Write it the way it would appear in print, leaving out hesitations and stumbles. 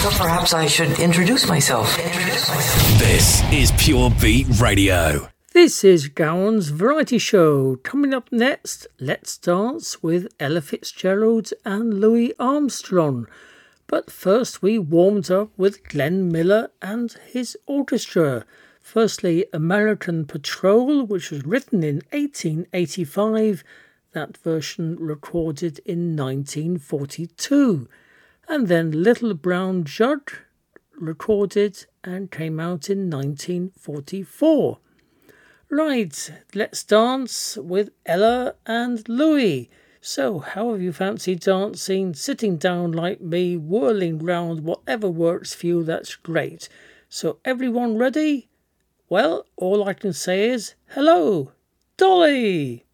So perhaps I should introduce myself. This is Pure Beat Radio. This is Gowan's Variety Show. Coming up next, let's dance with Ella Fitzgerald and Louis Armstrong. But first we warmed up with Glenn Miller and his orchestra. Firstly, American Patrol, which was written in 1885, that version recorded in 1942. And then Little Brown Jug, recorded and came out in 1944. Right, let's dance with Ella and Louis. So, how have you fancied dancing? Sitting down like me, whirling round, whatever works for you, that's great. So, everyone ready? Well, all I can say is, hello, Dolly!